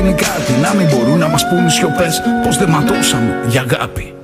είναι κάτι, να μην μπορούν να μας πούν οι σιωπές πως δεν ματώσαμε για αγάπη.